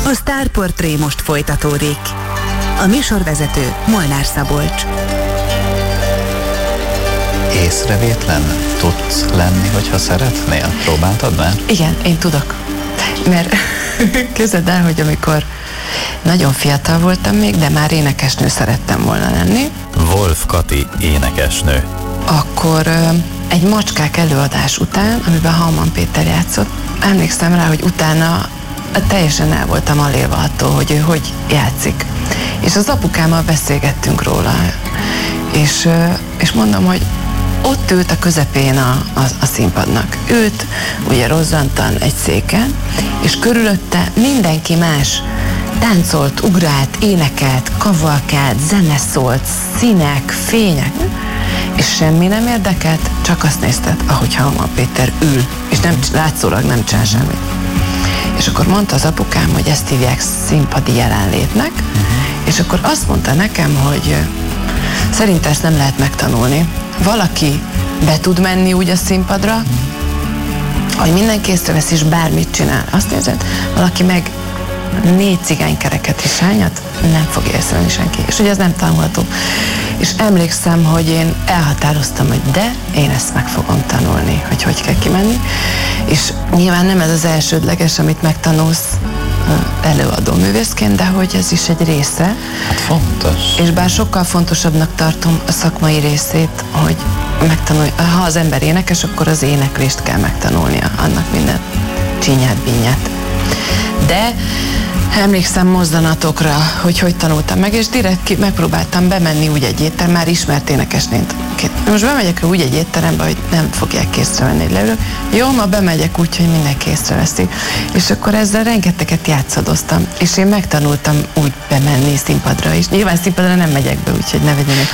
A Sztárportré most folytatódik. A műsorvezető Molnár Szabolcs. Észrevétlen tudsz lenni, hogyha szeretnél? Próbáltad már? Igen, én tudok. Mert képzeld el, hogy amikor nagyon fiatal voltam még, de már énekesnő szerettem volna lenni. Wolf Kati énekesnő. Akkor egy Macskák előadás után, amiben Hallman Péter játszott, emlékszem rá, hogy utána teljesen el voltam alélva attól, hogy ő hogy játszik. És az apukámmal beszélgettünk róla. És mondom, hogy ott ült a közepén a színpadnak. Ült ugye rozzantan egy széken, és körülötte mindenki más táncolt, ugrált, énekelt, kavalkált, zene szólt, színek, fények, és semmi nem érdekelt, csak azt nézted, ahogy Hallman Péter ül, és nem, látszólag nem csinál semmit. És akkor mondta az apukám, hogy ezt hívják színpadi jelenlétnek, és akkor azt mondta nekem, hogy szerint ezt nem lehet megtanulni. Valaki be tud menni úgy a színpadra, hogy mindenki észrevesz, és bármit csinál. Azt nézed, valaki meg 4 cigánykereket is hányat, nem fogja észrevenni senki. És hogy ez nem tanulható. És emlékszem, hogy én elhatároztam, hogy én ezt meg fogom tanulni, hogy kell kimenni. És nyilván nem ez az elsődleges, amit megtanulsz előadó művészként, de hogy ez is egy része. Hát fontos. És bár sokkal fontosabbnak tartom a szakmai részét, hogy megtanulj, ha az ember énekes, akkor az éneklést kell megtanulnia, annak minden csinyát, bínyát. De emlékszem mozzanatokra, hogy tanultam meg, és direkt megpróbáltam bemenni úgy egy étterembe, már ismert énekesként. Most bemegyek úgy egy étterembe, hogy nem fogják észrevenni, hogy leülök. Jó, ma bemegyek úgy, hogy mindenki észreveszi. És akkor ezzel rengeteget játszadoztam, és én megtanultam úgy bemenni színpadra is. Nyilván színpadra nem megyek be, úgyhogy ne vegyenek